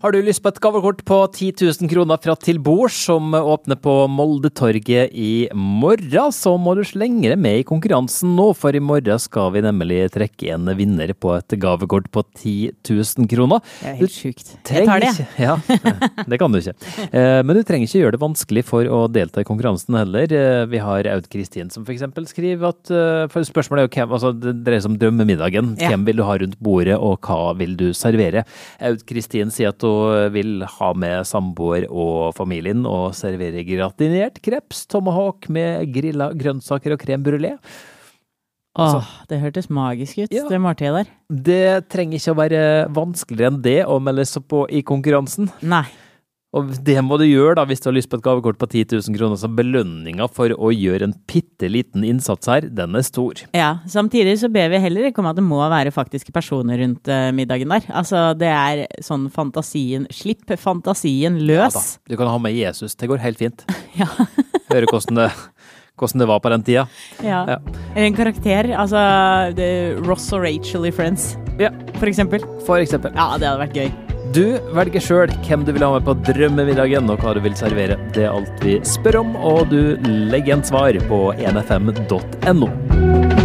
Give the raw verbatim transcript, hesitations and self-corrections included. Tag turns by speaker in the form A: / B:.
A: Har du lyst på et gavekort på ti tusen kroner fra Tilbord som åpner på Moldetorget i morgen, så må du slenge deg med i konkurransen nå, for i morgen skal vi nemlig trekke en vinner på et gavekort på ti tusen kroner.
B: Det er helt sykt.
A: Jeg tar det. Ikke, ja, det kan du ikke. Men du trenger ikke gjøre det vanskelig for å delta i konkurransen heller. Vi har Aud Kristin som for eksempel skriver at, for spørsmålet er jo hvem, altså det dreier seg om drømmemiddagen. Ja. Hvem vil du ha rundt bordet, og hva vil du servere? Aud Kristin sier at hun vil ha med samboer og familien og servere gratinert kreps, tomahawk med grilla grønnsaker og crème brûlée.
B: Åh, det hørtes magisk ut, ja. Det måltidet der.
A: Det trenger ikke å være vanskeligere enn det å melde seg på i konkurransen.
B: Nei.
A: Og det må du gjøre da, hvis du har lyst på et gavekort på ti tusen kroner, så belønninga for å gjøre en pitteliten innsats her, den er stor.
B: Ja, samtidig så ber vi heller ikke om at det må være faktiske personer rundt uh, middagen der. Altså, det er sånn fantasien, slipp fantasien løs. Ja da,
A: du kan ha med Jesus, det går helt fint.
B: Ja.
A: Høre hvordan det, hvordan det var på den tida.
B: Ja, ja. Eller en karakter, altså Ross og Rachel i Friends.
A: Ja.
B: For eksempel.
A: For eksempel.
B: Ja, det hadde vært gøy.
A: Du velger selv hvem du vil ha med på drømmemiddagen og hva du vil servere. Det er alt vi spør om, og du legger en svar på en f m punktum no.